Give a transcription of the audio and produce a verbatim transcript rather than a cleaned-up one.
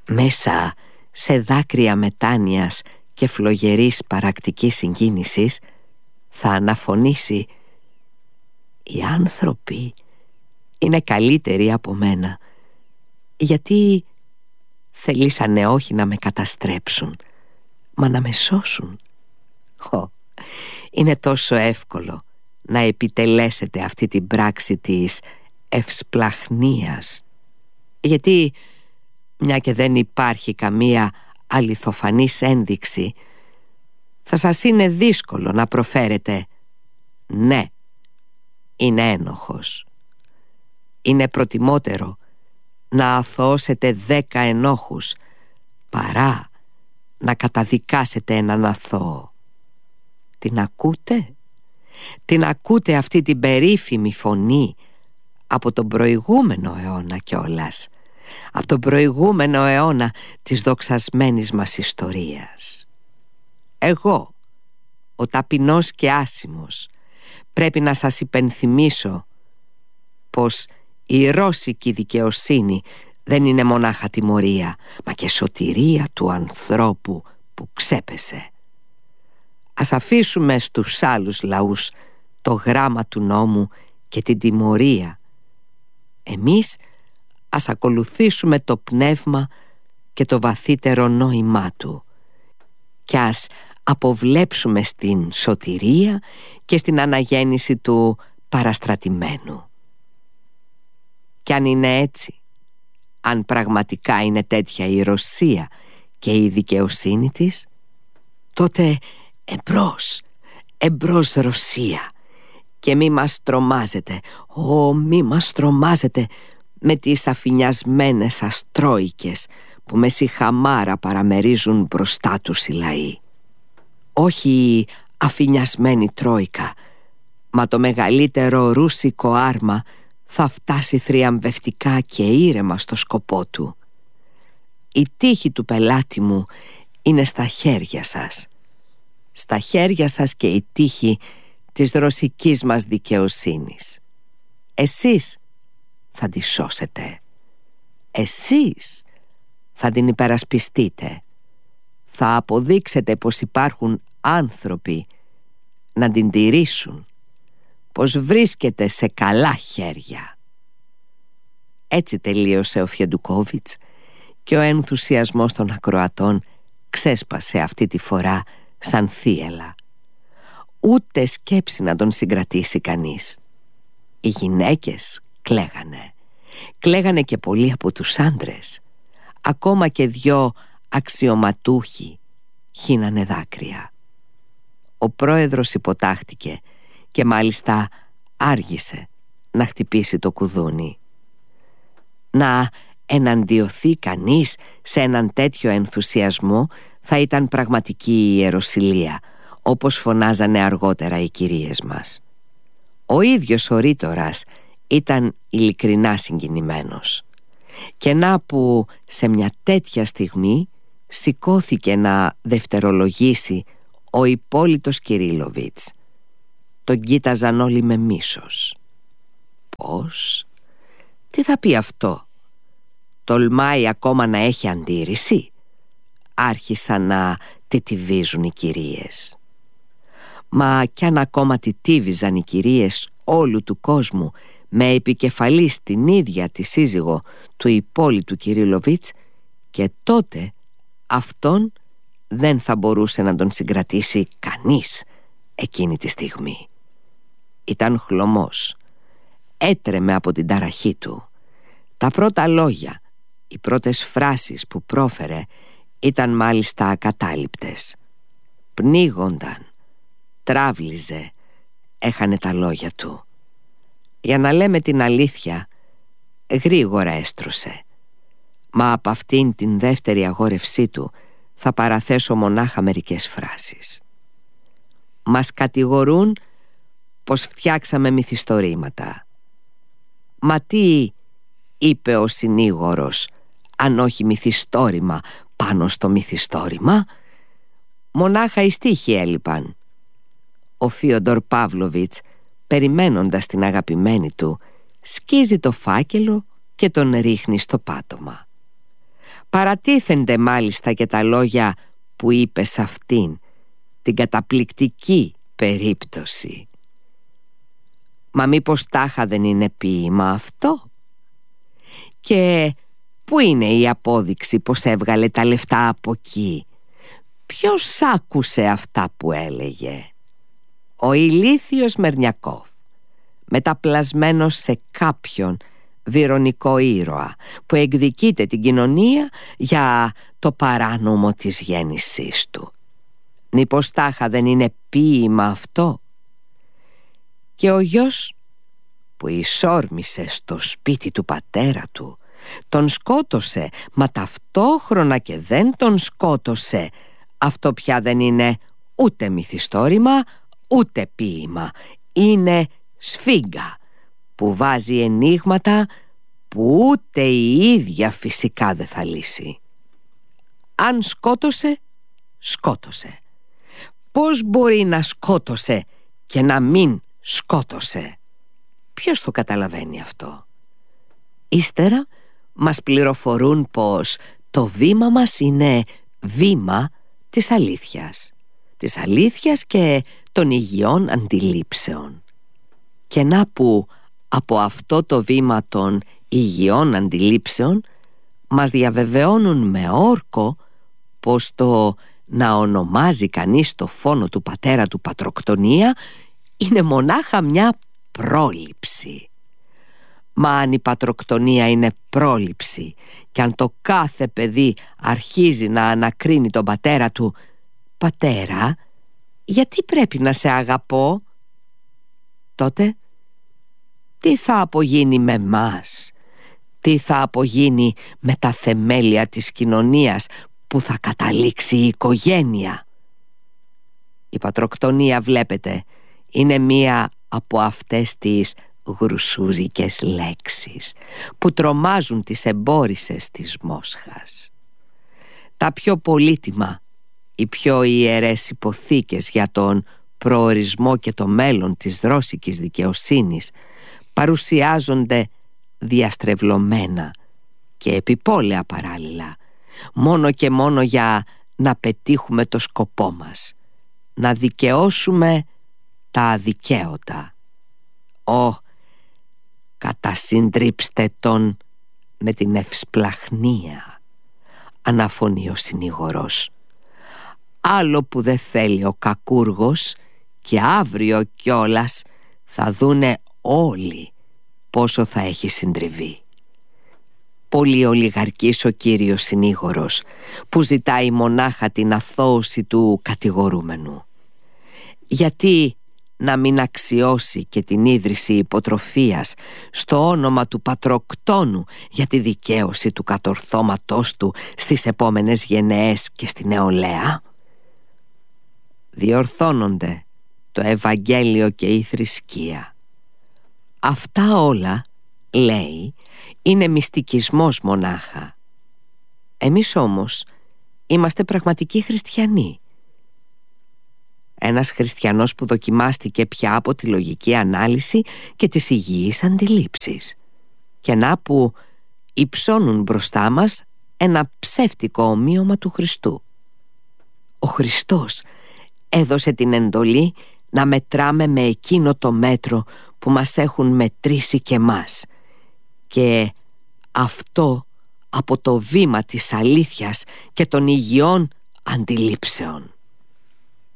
Μέσα σε δάκρυα μετάνοιας και φλογερής παρακτικής συγκίνησης θα αναφωνήσει: «Οι άνθρωποι είναι καλύτεροι από μένα, γιατί θελήσανε όχι να με καταστρέψουν, μα να με σώσουν». Ω, είναι τόσο εύκολο να επιτελέσετε αυτή την πράξη της ευσπλαχνίας, γιατί μια και δεν υπάρχει καμία αληθοφανής ένδειξη, θα σας είναι δύσκολο να προφέρετε «ναι, είναι ένοχος». Είναι προτιμότερο να αθωώσετε δέκα ενόχους παρά να καταδικάσετε έναν αθώο. Την ακούτε? Την ακούτε αυτή την περίφημη φωνή από τον προηγούμενο αιώνα κιόλας, από τον προηγούμενο αιώνα της δοξασμένης μας ιστορίας. Εγώ, ο ταπεινός και άσημος, πρέπει να σας υπενθυμίσω πως η ρώσικη δικαιοσύνη δεν είναι μονάχα τιμωρία, μα και σωτηρία του ανθρώπου που ξέπεσε. Ας αφήσουμε στους άλλους λαούς το γράμμα του νόμου και την τιμωρία. Εμείς ας ακολουθήσουμε το πνεύμα και το βαθύτερο νόημά του και ας αποβλέψουμε στην σωτηρία και στην αναγέννηση του παραστρατημένου. Κι αν είναι έτσι, αν πραγματικά είναι τέτοια η Ρωσία και η δικαιοσύνη της, τότε εμπρός, εμπρός Ρωσία, και μη μας τρομάζετε, ω μη μας τρομάζετε με τις αφηνιασμένες σας τρόικες που με σιχαμάρα παραμερίζουν μπροστά τους οι λαοί. Όχι αφηνιασμένη τρόικα, μα το μεγαλύτερο ρούσικο άρμα θα φτάσει θριαμβευτικά και ήρεμα στο σκοπό του. Η τύχη του πελάτη μου είναι στα χέρια σας. Στα χέρια σας και η τύχη της ρωσικής μας δικαιοσύνης. Εσείς θα τη σώσετε. Εσείς θα την υπερασπιστείτε. Θα αποδείξετε πως υπάρχουν άνθρωποι να την τηρήσουν, πως βρίσκεται σε καλά χέρια. Έτσι τελείωσε ο Φιεντουκόβιτς και ο ενθουσιασμός των ακροατών ξέσπασε αυτή τη φορά σαν θύελλα. Ούτε σκέψη να τον συγκρατήσει κανείς. Οι γυναίκες κλαίγανε. Κλαίγανε και πολλοί από τους άντρες. Ακόμα και δυο αξιωματούχοι χύνανε δάκρυα. Ο πρόεδρος υποτάχτηκε και μάλιστα άργησε να χτυπήσει το κουδούνι. Να εναντιωθεί κανείς σε έναν τέτοιο ενθουσιασμό θα ήταν πραγματική ιεροσυλία, όπως φωνάζανε αργότερα οι κυρίες μας. Ο ίδιος ο ρήτορας ήταν ειλικρινά συγκινημένος. Και να που σε μια τέτοια στιγμή σηκώθηκε να δευτερολογήσει ο Ιππόλιτος Κυρίλοβιτς. Τον κοίταζαν όλοι με μίσος. Πώς? Τι θα πει αυτό? Τολμάει ακόμα να έχει αντίρρηση? Άρχισαν να τιτιβίζουν οι κυρίες. Μα κι αν ακόμα τιτίβιζαν οι κυρίες όλου του κόσμου με επικεφαλής την ίδια τη σύζυγο του Ιππόλιτου Κυρίλοβιτς, και τότε αυτόν δεν θα μπορούσε να τον συγκρατήσει κανείς εκείνη τη στιγμή. Ήταν χλωμός. Έτρεμε από την ταραχή του. Τα πρώτα λόγια, οι πρώτες φράσεις που πρόφερε ήταν μάλιστα ακατάληπτες. Πνίγονταν, τράβλιζε, έχανε τα λόγια του. Για να λέμε την αλήθεια, γρήγορα έστρωσε. Μα από αυτήν την δεύτερη αγόρευσή του θα παραθέσω μονάχα μερικές φράσεις. Μας κατηγορούν πως φτιάξαμε μυθιστορήματα. Μα τι είπε ο συνήγορος, αν όχι μυθιστόρημα πάνω στο μυθιστόρημα? Μονάχα οι στίχοι έλειπαν. Ο Φίοντορ Παύλοβιτς, περιμένοντας την αγαπημένη του, σκίζει το φάκελο και τον ρίχνει στο πάτωμα. Παρατίθενται μάλιστα και τα λόγια που είπε σε αυτήν την καταπληκτική περίπτωση. Μα μήπως τάχα δεν είναι ποίημα αυτό? Και πού είναι η απόδειξη πως έβγαλε τα λεφτά από εκεί? Ποιος άκουσε αυτά που έλεγε? Ο ηλίθιος Μερνιακόφ, μεταπλασμένος σε κάποιον βυρωνικό ήρωα που εκδικείται την κοινωνία για το παράνομο της γέννησής του. Μήπως τάχα δεν είναι ποίημα αυτό? Και ο γιος που εισόρμησε στο σπίτι του πατέρα του, τον σκότωσε, μα ταυτόχρονα και δεν τον σκότωσε. Αυτό πια δεν είναι ούτε μυθιστόρημα, ούτε ποίημα. Είναι σφίγγα που βάζει ενίγματα που ούτε η ίδια φυσικά δεν θα λύσει. Αν σκότωσε, σκότωσε. Πώς μπορεί να σκότωσε και να μην σκότωσε? Ποιος το καταλαβαίνει αυτό? Ύστερα μας πληροφορούν πως το βήμα μας είναι βήμα της αλήθειας. Της αλήθειας και των υγιών αντιλήψεων. Και να που από αυτό το βήμα των υγιών αντιλήψεων μας διαβεβαιώνουν με όρκο πως το να ονομάζει κανείς το φόνο του πατέρα του πατροκτονία είναι μονάχα μια πρόληψη. Μα αν η πατροκτονία είναι πρόληψη και αν το κάθε παιδί αρχίζει να ανακρίνει τον πατέρα του, «Πατέρα, γιατί πρέπει να σε αγαπώ?» τότε τι θα απογίνει με μας? Τι θα απογίνει με τα θεμέλια της κοινωνίας που θα καταλήξει η οικογένεια? Η πατροκτονία, βλέπετε, είναι μία από αυτές τις γρουσούζικες λέξεις που τρομάζουν τις εμπόρισσες της Μόσχας. Τα πιο πολύτιμα, οι πιο ιερές υποθήκες για τον προορισμό και το μέλλον της ρώσικης δικαιοσύνης παρουσιάζονται διαστρεβλωμένα και επιπόλαια παράλληλα, μόνο και μόνο για να πετύχουμε το σκοπό μας, να δικαιώσουμε τα αδικαίωτα. Ω, κατασυντρίψτε τον με την ευσπλαχνία, αναφωνεί ο συνήγορος. Άλλο που δεν θέλει ο κακούργος, και αύριο κιόλας θα δούνε όλοι πόσο θα έχει συντριβεί. Πολύ ολιγαρκής ο κύριος συνήγορος που ζητάει μονάχα την αθώωση του κατηγορούμενου. Γιατί να μην αξιώσει και την ίδρυση υποτροφίας στο όνομα του πατροκτόνου για τη δικαίωση του κατορθώματός του στις επόμενες γενναίες και στη νεολαία? Διορθώνονται το Ευαγγέλιο και η θρησκεία. Αυτά όλα, λέει, είναι μυστικισμός μονάχα. Εμείς όμως είμαστε πραγματικοί χριστιανοί. Ένας χριστιανός που δοκιμάστηκε πια από τη λογική ανάλυση και τις υγιείς αντιλήψεις. Και να που υψώνουν μπροστά μας ένα ψεύτικο ομοίωμα του Χριστού. Ο Χριστός έδωσε την εντολή να μετράμε με εκείνο το μέτρο που μας έχουν μετρήσει και μας. Και αυτό από το βήμα της αλήθειας και των υγιών αντιλήψεων.